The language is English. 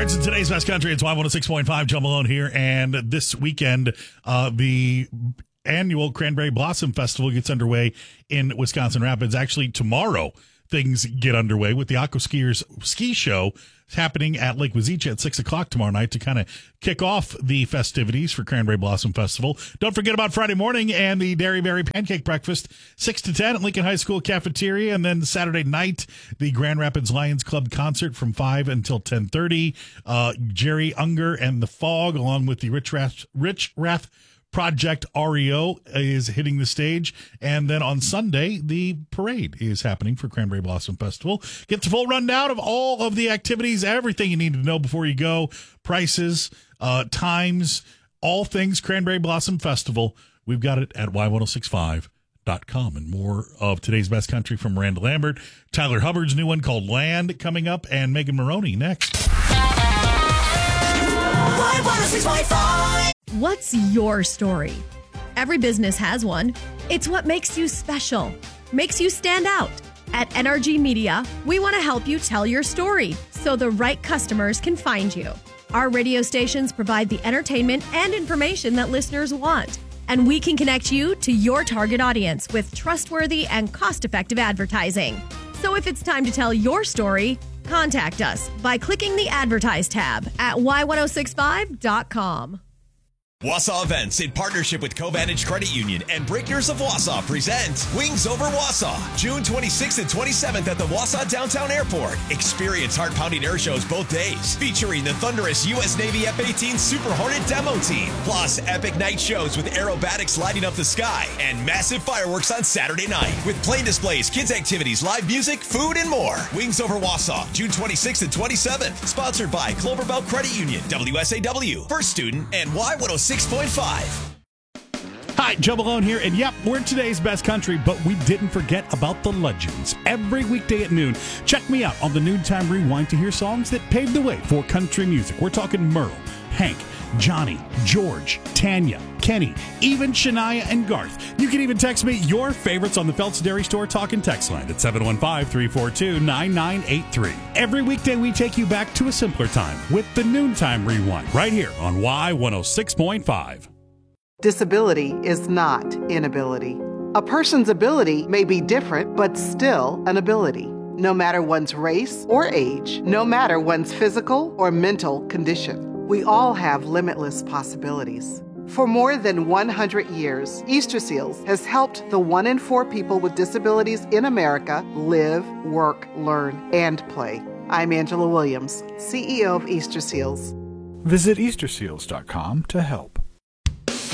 right, so today's Best Country, it's Y106.5, Joe Malone here, and this weekend, the annual Cranberry Blossom Festival gets underway in Wisconsin Rapids. Actually, tomorrow, things get underway with the Aqua Skiers ski show. It's happening at Lake Wazeecha at 6 o'clock tomorrow night to kind of kick off the festivities for Cranberry Blossom Festival. Don't forget about Friday morning and the Dairy Berry Pancake Breakfast, 6 to 10 at Lincoln High School Cafeteria. And then Saturday night, the Grand Rapids Lions Club concert from 5 until 10:30. Jerry Unger and the Fog, along with the Rich Rath Project REO is hitting the stage. And then on Sunday, the parade is happening for Cranberry Blossom Festival. Get the full rundown of all of the activities, everything you need to know before you go, prices, times, all things Cranberry Blossom Festival. We've got it at Y1065.com. And more of today's Best Country from Miranda Lambert, Tyler Hubbard's new one called Land coming up, and Megan Maroney next. Y106.5. What's your story? Every business has one. It's what makes you special, makes you stand out. At NRG Media, we want to help you tell your story so the right customers can find you. Our radio stations provide the entertainment and information that listeners want, and we can connect you to your target audience with trustworthy and cost-effective advertising. So if it's time to tell your story, contact us by clicking the Advertise tab at Y1065.com. Wausau Events, in partnership with Covantage Credit Union and Breakers of Wausau, present Wings Over Wausau, June 26th and 27th at the Wausau Downtown Airport. Experience heart-pounding air shows both days, featuring the thunderous U.S. Navy F-18 Super Hornet demo team, plus epic night shows with aerobatics lighting up the sky and massive fireworks on Saturday night, with plane displays, kids activities, live music, food, and more. Wings Over Wausau, June 26th and 27th, sponsored by Clover Belt Credit Union, WSAW, First Student, and Y106.5. Hi, Joe Malone here, and yep, we're today's Best Country, but we didn't forget about the legends. Every weekday at noon, check me out on the Noontime Rewind to hear songs that paved the way for country music. We're talking Merle, Hank, Johnny, George, Tanya, Kenny, even Shania and Garth. You can even text me your favorites on the Phelps Dairy Store Talk and Text line at 715-342-9983. Every weekday we take you back to a simpler time with the Noontime Rewind right here on Y106.5. Disability is not inability. A person's ability may be different, but still an ability. No matter one's race or age, no matter one's physical or mental condition. We all have limitless possibilities. For more than 100 years, Easter Seals has helped the 1 in 4 people with disabilities in America live, work, learn, and play. I'm Angela Williams, CEO of Easter Seals. Visit EasterSeals.com to help.